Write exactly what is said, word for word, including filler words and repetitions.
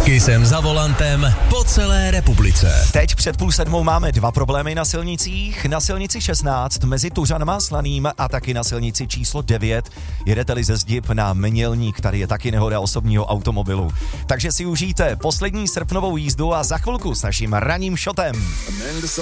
Kisem za volantem po celé republice. Teď před půl sedmou máme dva problémy na silnicích. Na silnici šestnáct mezi Tuřanama a Slaným a taky na silnici číslo devět. Jedete-li ze Zdib na Mělník, tady je taky nehoda osobního automobilu. Takže si užijte poslední srpnovou jízdu a za chvilku s naším ranním šotem.